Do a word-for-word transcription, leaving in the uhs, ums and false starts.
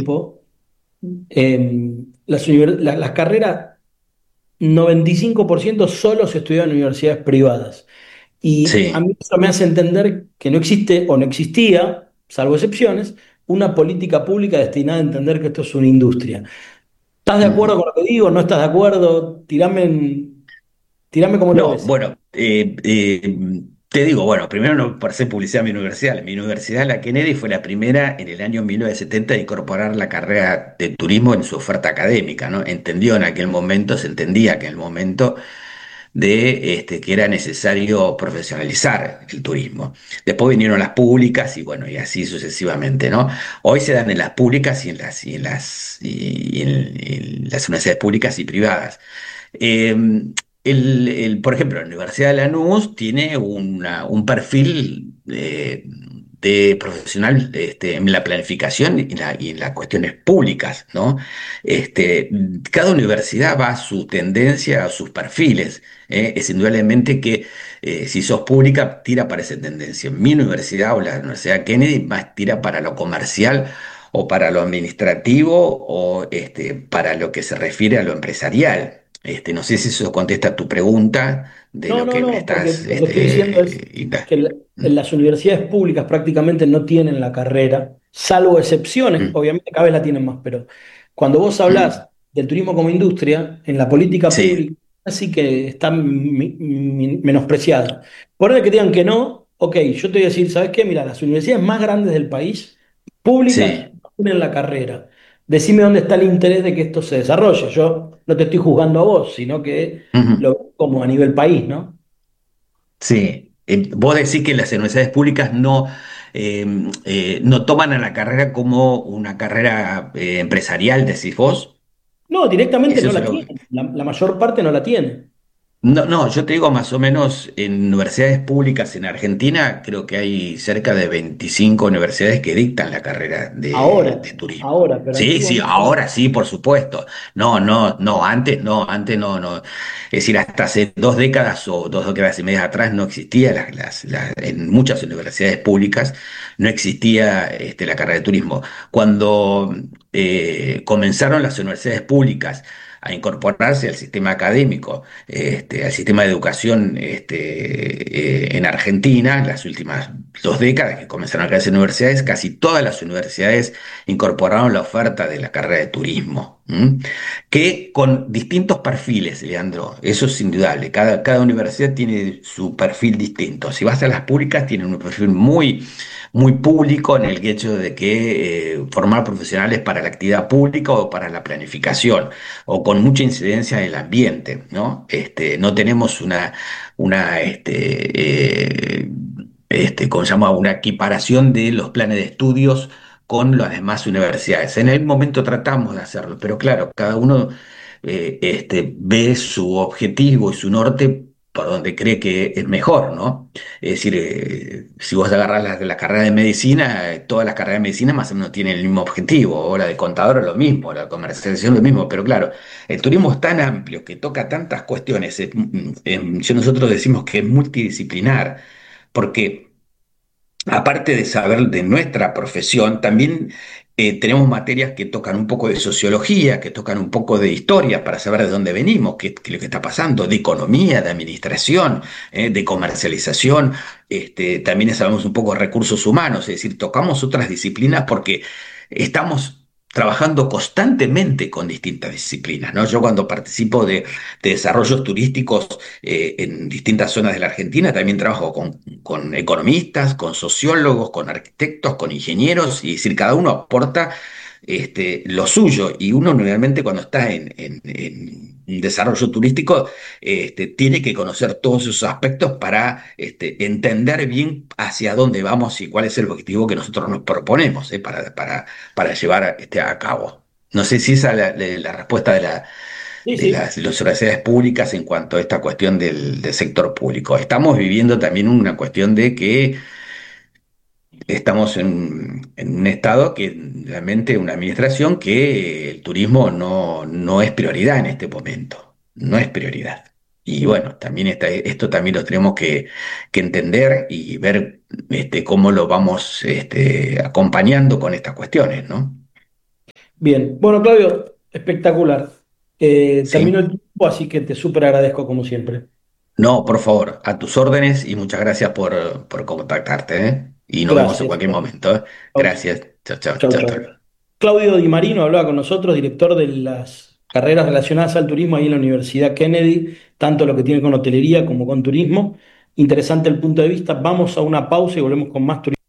tiempo, eh, las, univer- la- las carreras, noventa y cinco por ciento solo se estudian en universidades privadas. Y a Sí. mí eso me hace entender que no existe o no existía, salvo excepciones, una política pública destinada a entender que esto es una industria. ¿Estás de acuerdo Ujú. con lo que digo? ¿No estás de acuerdo? Tirame, en- tirame cómo lo No, ves. bueno, eh, eh, te digo, bueno, primero no por hacer publicidad a mi universidad. Mi universidad, la Kennedy, fue la primera en el año mil novecientos setenta de incorporar la carrera de turismo en su oferta académica, ¿no? Entendió en aquel momento, se entendía que en el momento de este, que era necesario profesionalizar el turismo. Después vinieron las públicas y bueno, y así sucesivamente, ¿no? Hoy se dan en las públicas y en las, y en las, y en, en las universidades públicas y privadas. Eh, el, el- por ejemplo, la Universidad de Lanús tiene una- un perfil eh, de profesional este, en la planificación y, la- y en las cuestiones públicas, ¿no? Este, cada universidad va a su tendencia, a sus perfiles. ¿eh? Es indudablemente que eh, si sos pública, tira para esa tendencia. Mi universidad o la Universidad Kennedy más tira para lo comercial o para lo administrativo o este, para lo que se refiere a lo empresarial. Este, no sé si eso contesta tu pregunta de No, lo no, que me no, porque estás lo que estoy diciendo es este, inda- que la- en las universidades públicas prácticamente no tienen la carrera, salvo excepciones, Mm, obviamente cada vez la tienen más, pero cuando vos mm, hablas del turismo como industria, en la política sí. pública, así que está mi- mi- menospreciada. Por eso que digan que no, ok, yo te voy a decir, ¿sabes qué? Mira, las universidades más grandes del país, públicas, Sí. no tienen la carrera. Decime dónde está el interés de que esto se desarrolle. Yo no te estoy juzgando a vos, sino que lo Ujú. veo como a nivel país, ¿no? Sí. Eh, vos decís que las universidades públicas no, eh, eh, no toman a la carrera como una carrera eh, empresarial, decís vos. No, directamente Eso no es la lo, tiene. La, la mayor parte no la tiene. No, no, yo te digo más o menos en universidades públicas en Argentina, creo que hay cerca de veinticinco universidades que dictan la carrera de, Ahora, de turismo. ahora, pero Sí, sí, antiguamente no. ahora sí, por supuesto. No, no, no, antes no, antes no, no. Es decir, hasta hace dos décadas o dos décadas y media atrás no existía las, las- las- en muchas universidades públicas no existía este, la carrera de turismo. Cuando eh, comenzaron las universidades públicas a incorporarse al sistema académico, este, al sistema de educación este, eh, en Argentina, en las últimas dos décadas que comenzaron a crearse universidades, casi todas las universidades incorporaron la oferta de la carrera de turismo, ¿m? Que con distintos perfiles, Leandro, eso es indudable, cada, cada universidad tiene su perfil distinto. Si vas a las públicas, tienen un perfil muy muy público en el hecho de que eh, formar profesionales para la actividad pública o para la planificación o con mucha incidencia en el ambiente, ¿no? Este, no tenemos una, una este, eh, este, ¿cómo se llama? Una equiparación de los planes de estudios con las demás universidades. En el momento tratamos de hacerlo, pero claro, cada uno eh, este, ve su objetivo y su norte por donde cree que es mejor, ¿no? Es decir, eh, si vos agarrás la, la carrera de medicina, eh, todas las carreras de medicina más o menos tienen el mismo objetivo, o la de contador lo mismo, la de comercialización lo mismo, pero claro, el turismo es tan amplio que toca tantas cuestiones, eh, mm, eh, yo nosotros decimos que es multidisciplinar, porque aparte de saber de nuestra profesión, también eh, tenemos materias que tocan un poco de sociología, que tocan un poco de historia para saber de dónde venimos, qué, qué es lo que está pasando, de economía, de administración, eh, de comercialización. Este, también sabemos un poco de recursos humanos, es decir, tocamos otras disciplinas porque estamos trabajando constantemente con distintas disciplinas, ¿no? Yo cuando participo de, de desarrollos turísticos eh, en distintas zonas de la Argentina, también trabajo con, con economistas, con sociólogos, con arquitectos, con ingenieros, y es decir, cada uno aporta este, lo suyo, y uno realmente cuando está en, en- en un desarrollo turístico este, tiene que conocer todos esos aspectos para este, entender bien hacia dónde vamos y cuál es el objetivo que nosotros nos proponemos eh, para, para, para llevar este, a cabo. No sé si esa es la, la- la respuesta de la, Sí, de sí. las, de las universidades públicas en cuanto a esta cuestión del, del sector público. Estamos viviendo también una cuestión de que estamos en, en un estado que realmente una administración que el turismo no, no es prioridad en este momento, no es prioridad. Y Mm. bueno, también está, esto también lo tenemos que, que entender y ver este, cómo lo vamos este, acompañando con estas cuestiones, ¿no? Bien. Bueno, Claudio, espectacular. Eh, termino ¿Sí? el tiempo, así que te súper agradezco como siempre. No, por favor, a tus órdenes y muchas gracias por, por contactarte, ¿eh? Y nos vemos en Gracias. cualquier momento, ¿eh? Gracias. Chao, chao, Chau, chao, chau. chao. Claudio Di Marino hablaba con nosotros, director de las carreras relacionadas al turismo ahí en la Universidad Kennedy, tanto lo que tiene con hotelería como con turismo. Interesante el punto de vista. Vamos a una pausa y volvemos con más turismo.